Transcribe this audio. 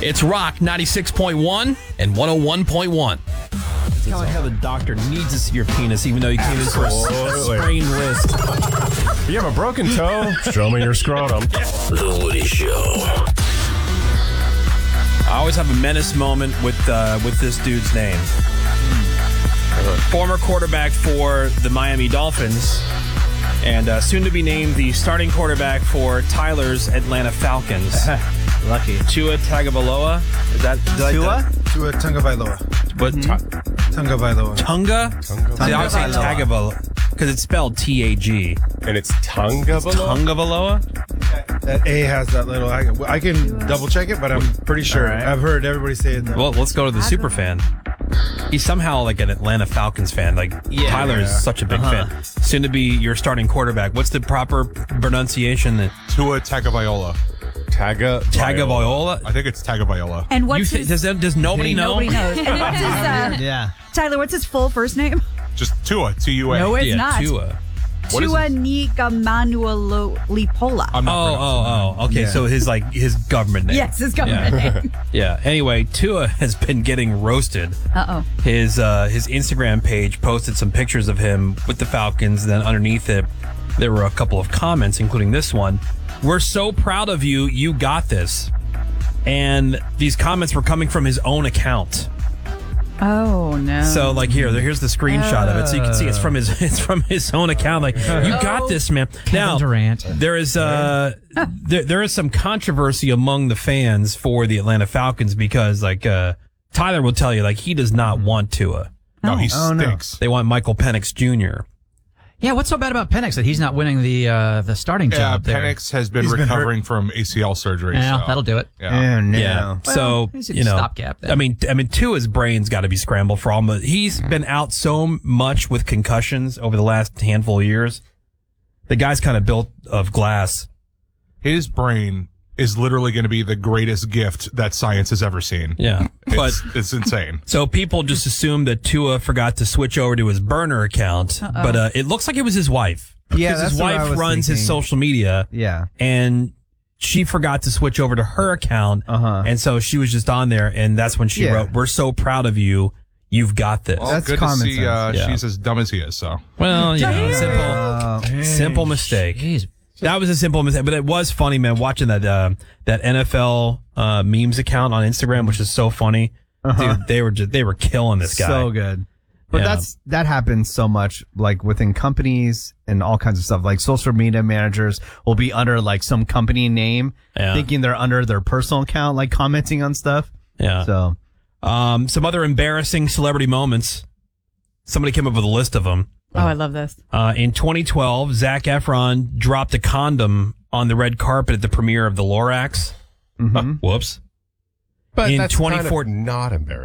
It's Rock 96.1 and 101.1. It's kind of like how the doctor needs to see your penis, even though you came in for a sprained wrist. You have a broken toe? Show me your scrotum. The Woody Show. I always have a menace moment with this dude's name. Former quarterback for the Miami Dolphins, and soon to be named the starting quarterback for Tyler's Atlanta Falcons. Lucky. Tua Tagovailoa. Is that Tua? Tua Tagovailoa. What? Tagovailoa. Tunga? See, I would say Tagovailoa because it's spelled T-A-G. And it's Tagovailoa? Tagovailoa? That A has that little. I can double check it, but I'm pretty sure. All right. I've heard everybody say it. Well, let's go to the super fan. He's somehow like an Atlanta Falcons fan. Like Tyler is such a big fan. Soon to be your starting quarterback. What's the proper pronunciation? Tua Tagovailoa. Tagovailoa? I think it's Tagovailoa. And what's his... Does nobody know? Nobody knows. And what's his, Tyler, what's his full first name? Just Tua. T-U-A. No, it's not. Tua. Tua Tagovailoa. Okay. So his government name. Yes, his government name. Yeah. Anyway, Tua has been getting roasted. His Instagram page posted some pictures of him with the Falcons. Then underneath it, there were a couple of comments, including this one. We're so proud of you. You got this. And these comments were coming from his own account. Oh no! So here's the screenshot of it, so you can see it's from his own account. Like, you got this, man. Now Durant. there is there is some controversy among the fans for the Atlanta Falcons because Tyler will tell you he does not want Tua. No, he stinks. They want Michael Penix Jr. Yeah, what's so bad about Penix that he's not winning the starting job there? Penix has been recovering from ACL surgery. Yeah, so. that'll do it. Yeah. So, he's a stopgap then. I mean, Tua's brain's got to be scrambled for all. He's been out so much with concussions over the last handful of years. The guy's kind of built of glass. His brain is literally going to be the greatest gift that science has ever seen. Yeah. But it's insane. So people just assume that Tua forgot to switch over to his burner account, but it looks like it was his wife. Yeah, because his wife runs his social media. Yeah. And she forgot to switch over to her account, and so she was just on there, and that's when she wrote, "We're so proud of you. You've got this." Well, That's good to common see she's as dumb as he is. So simple mistake. Jeez. That was a simple mistake, but it was funny, man, watching that NFL memes account on Instagram, which is so funny. Dude, they were killing this guy. So good. But that happens so much, within companies and all kinds of stuff. Like social media managers will be under some company name, thinking they're under their personal account, commenting on stuff. Yeah. So, some other embarrassing celebrity moments. Somebody came up with a list of them. Oh, I love this. In 2012, Zac Efron dropped a condom on the red carpet at the premiere of The Lorax. mm-hmm. Whoops. But in that's 2014, not embarrassing.